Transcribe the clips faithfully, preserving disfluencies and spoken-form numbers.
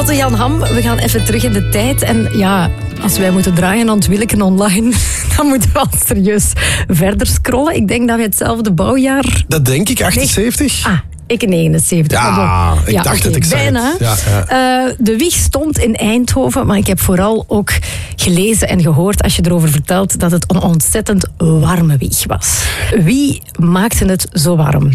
Otto Jan Ham, we gaan even terug in de tijd. En ja, als wij moeten draaien aan het Willeken online, dan moeten we al serieus verder scrollen. Ik denk dat we hetzelfde bouwjaar... Dat denk ik, achtenzeventig. Nee. Ah, ik negenenzeventig. Ja, ik ja, dacht okay, het, ik zei bijna. het. Ja, ja. Uh, de wieg stond in Eindhoven, maar ik heb vooral ook gelezen en gehoord, als je erover vertelt, dat het een ontzettend warme wieg was. Wie maakte het zo warm?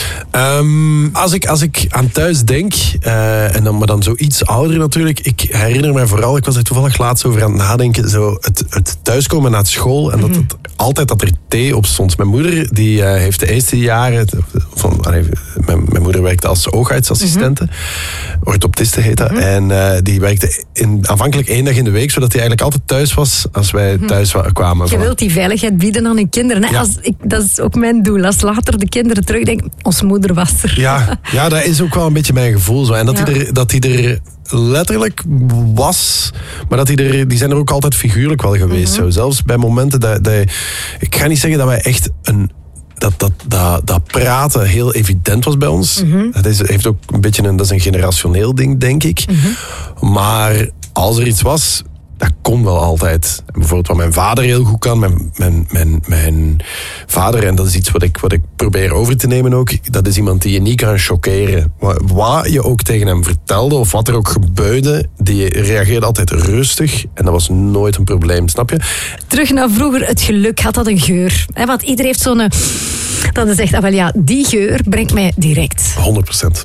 Um, als, ik, als ik aan thuis denk, uh, en dan, maar dan zo iets ouder natuurlijk, ik herinner me vooral, ik was er toevallig laatst over aan het nadenken, zo het, het thuiskomen na school en dat het, altijd dat er thee op stond. Mijn moeder die uh, heeft de eerste jaren, van, allee, mijn, mijn moeder werkte als oogartsassistente, mm-hmm. orthoptiste heet dat, mm-hmm. en uh, die werkte in, aanvankelijk één dag in de week, zodat hij eigenlijk altijd thuis was als wij mm-hmm. thuis kwamen. Je wilt die veiligheid bieden aan je kinderen. Hè? Ja. Als ik, dat is ook mijn doel. Als later de kinderen terugdenken, ons moeder was er. Ja, ja, dat is ook wel een beetje mijn gevoel zo. En dat, ja. hij er, dat hij er letterlijk was, maar dat hij er, die zijn er ook altijd figuurlijk wel geweest. Mm-hmm. Zo. Zelfs bij momenten dat, dat... Ik ga niet zeggen dat wij echt een... Dat, dat, dat, dat praten heel evident was bij ons. Mm-hmm. Dat is, heeft ook een beetje een, dat is een generationeel ding, denk ik. Mm-hmm. Maar als er iets was, dat kon wel altijd. En bijvoorbeeld wat mijn vader heel goed kan. Mijn, mijn, mijn, mijn vader, en dat is iets wat ik, wat ik probeer over te nemen ook. Dat is iemand die je niet kan choqueren. Wat, wat je ook tegen hem vertelde, of wat er ook gebeurde, die reageerde altijd rustig. En dat was nooit een probleem, snap je? Terug naar vroeger, het geluk, had dat een geur? He, want iedereen heeft zo'n... Dat is echt, ah, wel ja, die geur brengt mij direct. honderd procent.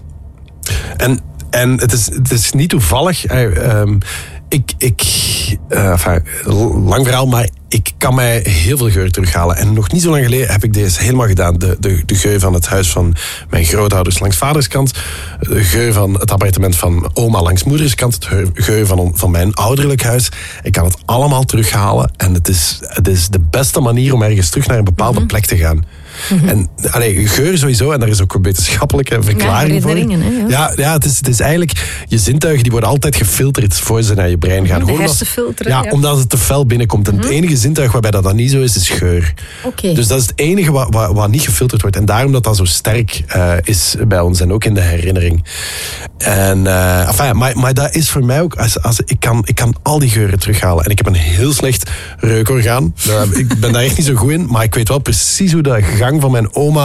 En, en het, is, het is niet toevallig... Uh, um, Ik, ik uh, enfin, lang verhaal, maar ik kan mij heel veel geur terughalen. En nog niet zo lang geleden heb ik deze helemaal gedaan. De, de, de geur van het huis van mijn grootouders langs vaderskant. De geur van het appartement van oma langs moederskant. De geur van, van mijn ouderlijk huis. Ik kan het allemaal terughalen. En het is, het is de beste manier om ergens terug naar een bepaalde mm-hmm. plek te gaan. Mm-hmm. En allee, geur sowieso, en daar is ook een wetenschappelijke verklaring ja, voor. Hè, ja, ja, ja het, is, het is eigenlijk, je zintuigen die worden altijd gefilterd voor ze naar je brein gaan. De Gewoon hersenfilteren. Ja, ja, omdat het te fel binnenkomt. En mm-hmm. het enige zintuig waarbij dat dan niet zo is, is geur. Okay. Dus dat is het enige wat, wat, wat niet gefilterd wordt. En daarom dat dat zo sterk uh, is bij ons en ook in de herinnering. En, uh, enfin, maar, maar dat is voor mij ook, als, als, ik, kan, ik kan al die geuren terughalen. En ik heb een heel slecht reukorgaan. Uh, ik ben daar echt niet zo goed in, maar ik weet wel precies hoe de gang van mijn oma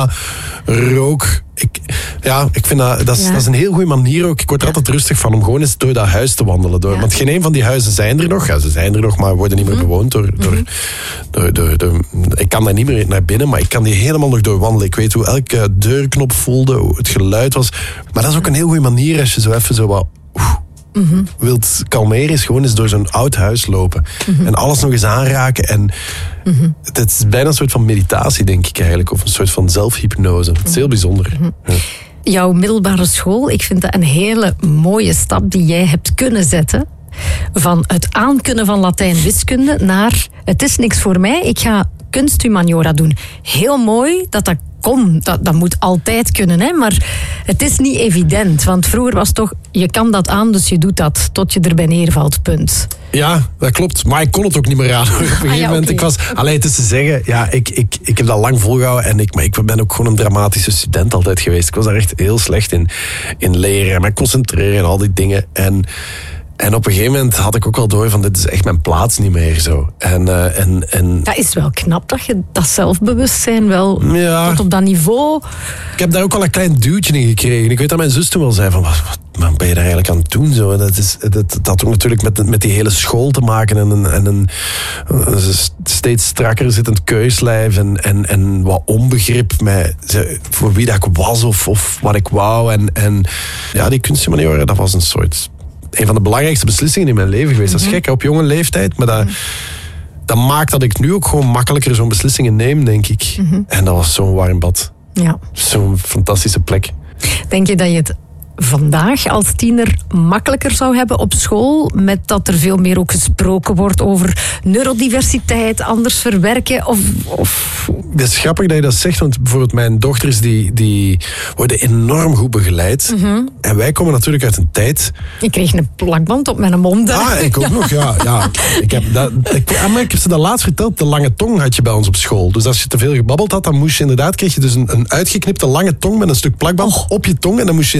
rook. Ik, ja, ik vind dat, dat, is, ja. dat is een heel goede manier ook. Ik word er altijd rustig van om gewoon eens door dat huis te wandelen. Door. Ja. Want geen een van die huizen zijn er nog. Ja, ze zijn er nog, maar worden niet meer mm-hmm. bewoond. Door, door, mm-hmm. door, door, door, ik kan daar niet meer naar binnen, maar ik kan die helemaal nog doorwandelen. Ik weet hoe elke deurknop voelde, hoe het geluid was. Maar dat is ook een heel goede manier als je zo even zo wat... Oef, Mm-hmm. wilt kalmeren, is gewoon eens door zo'n oud huis lopen. Mm-hmm. En alles nog eens aanraken. En mm-hmm. het, het is bijna een soort van meditatie, denk ik eigenlijk. Of een soort van zelfhypnose. Het is heel bijzonder. Mm-hmm. Ja. Jouw middelbare school, ik vind dat een hele mooie stap die jij hebt kunnen zetten. Van het aankunnen van Latijn-wiskunde naar het is niks voor mij, ik ga kunsthumaniora doen. Heel mooi dat dat kon, dat, dat moet altijd kunnen, hè? Maar het is niet evident, want vroeger was het toch, je kan dat aan, dus je doet dat, tot je erbij neervalt, punt. Ja, dat klopt, maar ik kon het ook niet meer aan. Op een gegeven ah, ja, moment, okay. ik was, alleen het is te zeggen, ja, ik, ik, ik heb dat lang volgehouden, en ik, maar ik ben ook gewoon een dramatische student altijd geweest. Ik was daar echt heel slecht in, in leren en me concentreren en al die dingen. En En op een gegeven moment had ik ook wel door van dit is echt mijn plaats niet meer zo. En, uh, en, en... Dat is wel knap dat je dat zelfbewustzijn wel ja. tot op dat niveau... Ik heb daar ook wel een klein duwtje in gekregen. Ik weet dat mijn zus toen wel zei van wat, wat ben je daar eigenlijk aan het doen? Zo? En dat, is, dat, dat had ook natuurlijk met, met die hele school te maken en een, en een, een steeds strakker zittend keurslijf en, en, en wat onbegrip met voor wie dat ik was of, of wat ik wou. En, en ja, die kunsthumaniora, dat was een soort... een van de belangrijkste beslissingen in mijn leven geweest. Dat is gek, op jonge leeftijd. Maar dat, dat maakt dat ik nu ook gewoon makkelijker zo'n beslissingen neem, denk ik. Mm-hmm. En dat was zo'n warm bad. Ja. Zo'n fantastische plek. Denk je dat je het vandaag als tiener makkelijker zou hebben op school, met dat er veel meer ook gesproken wordt over neurodiversiteit, anders verwerken? Of, of... Het is grappig dat je dat zegt, want bijvoorbeeld mijn dochters die, die worden enorm goed begeleid. Mm-hmm. En wij komen natuurlijk uit een tijd... Ik kreeg een plakband op mijn mond. Ah, ik ook ja. nog, ja. ja. Ik, heb dat, ik, ik heb ze dat laatst verteld, de lange tong had je bij ons op school. Dus als je te veel gebabbeld had, dan moest je inderdaad, kreeg je dus een, een uitgeknipte lange tong met een stuk plakband oh. op je tong en dan moest je in de hoek gaan staan.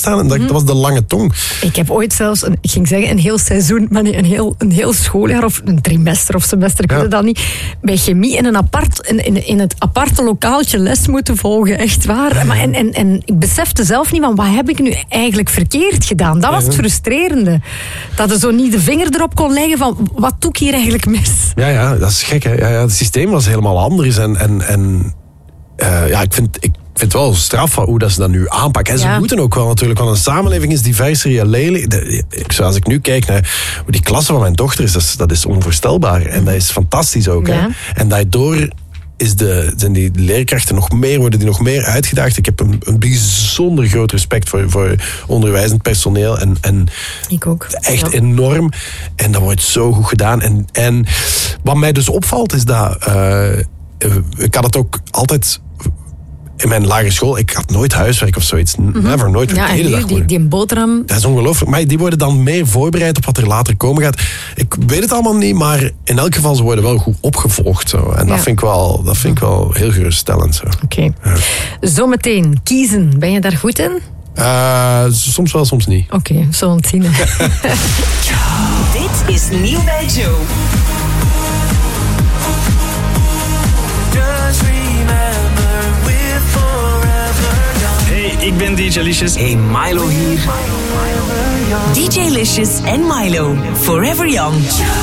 staan. En dat, dat was de lange tong. Ik heb ooit zelfs, een, ik ging zeggen een heel seizoen, maar nee, een heel, een heel schooljaar of een trimester of semester, ik weet het dan niet, bij chemie in, een apart, in, in, in het aparte lokaaltje les moeten volgen. Echt waar. Ja. Maar en, en, en ik besefte zelf niet van, wat heb ik nu eigenlijk verkeerd gedaan? Dat was het frustrerende. Dat je zo niet de vinger erop kon leggen van, wat doe ik hier eigenlijk mis? Ja, ja, dat is gek. Hè? Ja, ja, het systeem was helemaal anders. En, en, en uh, ja, ik vind... Ik, Ik vind het wel straf hoe dat ze dat nu aanpakken. En ze ja. moeten ook wel natuurlijk, want een samenleving is diverser. Ja, lelijk. Zoals ik nu kijk naar hoe die klasse van mijn dochter is, dat is, dat is onvoorstelbaar. En dat is fantastisch ook. Ja. Hè? En daardoor is de, zijn die leerkrachten nog meer, worden die nog meer uitgedaagd. Ik heb een, een bijzonder groot respect voor, voor onderwijzend personeel. En, en ik ook. Echt ja. enorm. En dat wordt zo goed gedaan. En, en wat mij dus opvalt is dat... Uh, ik had het ook altijd... In mijn lagere school, ik had nooit huiswerk of zoiets. Mm-hmm. Never, nooit. Ja, en nu, die, die boterham... Dat is ongelooflijk. Maar die worden dan meer voorbereid op wat er later komen gaat. Ik weet het allemaal niet, maar in elk geval, ze worden wel goed opgevolgd. Zo. En ja. dat vind ik wel, dat vind ik wel heel geruststellend. Oké. Okay. Ja. Zometeen, kiezen. Ben je daar goed in? Uh, soms wel, soms niet. Oké, okay, we zullen het zien. Dit is Nieuw bij Joe. Ik ben D J Licious. Hey, Milo hier. D J Licious en Milo. Forever Young.